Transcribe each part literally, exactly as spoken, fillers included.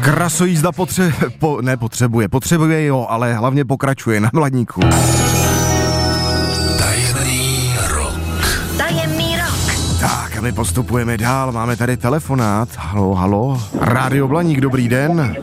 Krasojízda potře... Po... ne potřebuje, potřebuje jo, ale hlavně pokračuje na Mladníku. Tajemný rok. Tajemný rok. Tak a my postupujeme dál, máme tady telefonát. Halo, halo, Rádio Blaník, dobrý den.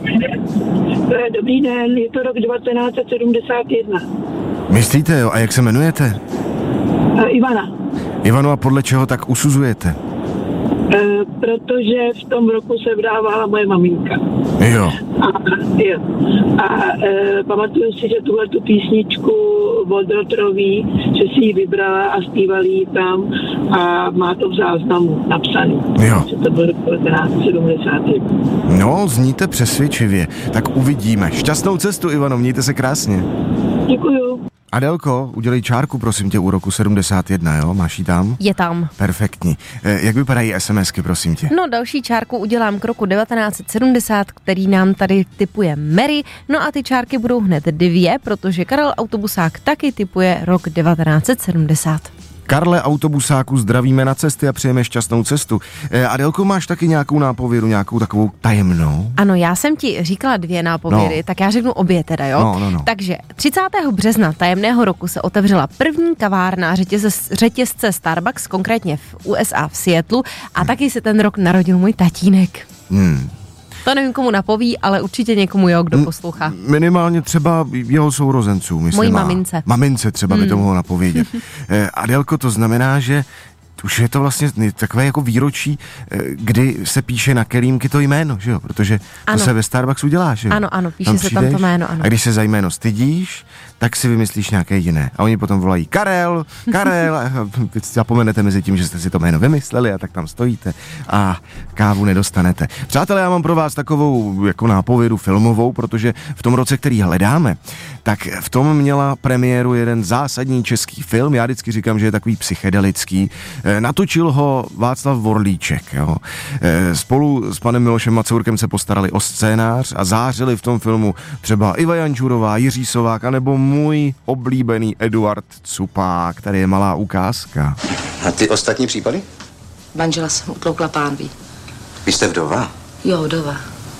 Dobrý den, je to rok devatenáct set sedmdesát jedna. Myslíte jo, a jak se jmenujete? Uh, Ivana. Ivano, a podle čeho tak usuzujete? Uh, protože v tom roku se vdávala moje maminka. Jo. A, jo. a uh, pamatuju si, že tuhle tu písničku od Rotrový, že si ji vybrala a zpívali ji tam a má to v záznamu napsaný. Jo. Že to bylo devatenáct set sedmdesát jedna. No, zníte přesvědčivě. Tak uvidíme. Šťastnou cestu, Ivano, mějte se krásně. Děkuju. Adelko, udělej čárku, prosím tě, u roku sedmdesát jedna, jo? Máš ji tam? Je tam. Perfektní. E, jak vypadají SMSky, prosím tě? No, další čárku udělám k roku devatenáct set sedmdesát, který nám tady tipuje Mary. No a ty čárky budou hned dvě, protože Karel Autobusák taky tipuje rok devatenáct set sedmdesát. Karle Autobusáku, zdravíme na cesty a přejeme šťastnou cestu. E, Adelko, máš taky nějakou nápovědu, nějakou takovou tajemnou? Ano, já jsem ti říkala dvě nápovědy, no. Tak já řeknu obě teda, jo? No, no, no. Takže třicátého března tajemného roku se otevřela první kavárna řetězce, řetězce Starbucks, konkrétně v U S A v Seattlu, a hmm. taky se ten rok narodil můj tatínek. Hmm. To nevím, komu napoví, ale určitě někomu, jo, kdo poslouchá. Minimálně třeba jeho sourozenců, myslím. Mojí mamince. Mamince třeba by to mohlo napovědět. eh, Adelko, to znamená, že už je to vlastně takové jako výročí, kdy se píše na kelímky to jméno, že jo? Protože to ano. se ve Starbucksu dělá, že jo? Ano, ano, píše tam se tam to jméno, ano. A když se za jméno stydíš, tak si vymyslíš nějaké jiné. A oni potom volají Karel, Karel, a vy zapomenete mezi tím, že jste si to jméno vymysleli a tak tam stojíte a kávu nedostanete. Přátelé, já mám pro vás takovou jako nápovědu filmovou, protože v tom roce, který hledáme, tak v tom měla premiéru jeden zásadní český film, já vždycky říkám, že je takový psychedelický. Natočil ho Václav Vorlíček, jo. Spolu s panem Milošem Macourkem se postarali o scénář a zářili v tom filmu třeba Iva Jančurová, Jiří Sovák, anebo můj oblíbený Eduard Cupák. Tady je malá ukázka. A ty ostatní případy? Manžela jsem utloukla pánví. Vy jste vdova? Jo, vdova.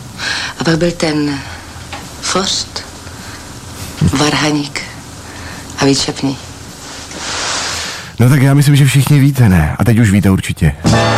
A pak byl ten Forst, Varhaník a Výčepný. No tak já myslím, že všichni víte, ne? A teď už víte určitě.